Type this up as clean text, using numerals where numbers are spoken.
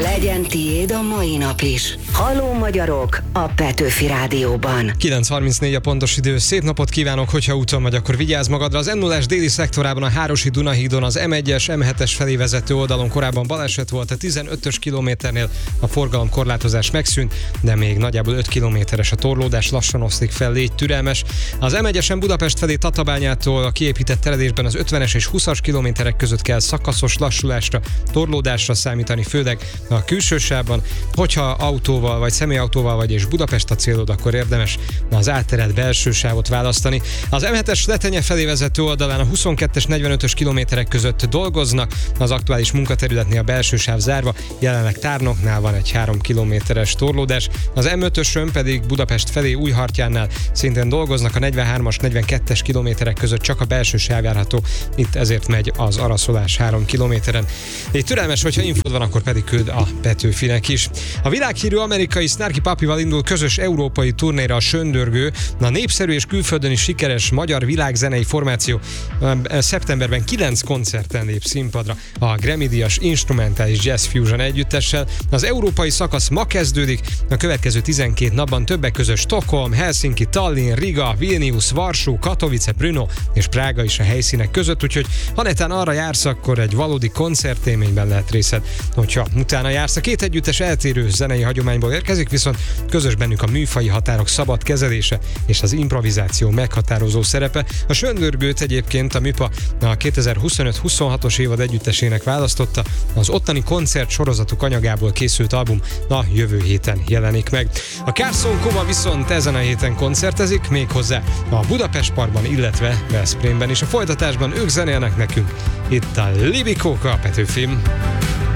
Legyen tiéd a mai nap is. Halló magyarok a Petőfi Rádióban. 9:34 a pontos idő. Szép napot kívánok, hogyha úton vagy, akkor vigyázz magadra. Az M0-es déli szektorában a Hárosi Dunahídon az M1-es, M7-es felé vezető oldalon korábban baleset volt, a 15-ös kilométernél a forgalomkorlátozás megszűnt, de még nagyjából 5 kilométeres a torlódás, lassan oszlik fel, légy türelmes. Az M1-esen Budapest felé Tatabányától a kiépített teledésben az 50-es és 20-as kilométerek között kell szakaszos lassulásra, torlódásra számítani, főleg a külső sávban. Hogyha autóval vagy személyautóval vagy és Budapest a célod, akkor érdemes az átterelt belső sávot választani. Az M7-es Letenye felé vezető oldalán a 22-es 45-ös kilométerek között dolgoznak, az aktuális munkaterületnél a belső sáv zárva, jelenleg Tárnoknál van egy 3 kilométeres torlódás. Az M5-ösön pedig Budapest felé Újhartyánnál szintén dolgoznak, a 43-as 42-es kilométerek között csak a belső sáv járható, itt ezért megy az araszolás 3 kilométeren. Légy türelmes, hogyha infód van, akkor pedig küld a Petőfinek is. A világhírű amerikai Snarky Puppyval indul közös európai turnéra a Söndörgő, a népszerű és külföldön is sikeres magyar világzenei formáció szeptemberben 9 koncerten lép színpadra a Grammy-díjas instrumentális jazz fusion együttessel. Az európai szakasz ma kezdődik, a következő 12 napban többek között Stockholm, Helsinki, Tallinn, Riga, Vilnius, Varsó, Katowice, Brno és Prága is a helyszínek között, úgyhogy ha netán arra jársz, akkor egy valódi koncertélményben lehet részed. Hogyha utána jársz, a két együttes eltérő zenei hagyományból érkezik, viszont közös bennük a műfaji határok szabad kezelése és az improvizáció meghatározó szerepe. A Söndörgőt egyébként a MÜPA a 2025-26-os évad együttesének választotta, az ottani koncert sorozatuk anyagából készült album a jövő héten jelenik meg. A Carson Coma viszont ezen a héten koncertezik, méghozzá a Budapest Parkban, illetve Veszprémben is. A folytatásban ők zenélnek nekünk itt a Libikóka a Petőfin.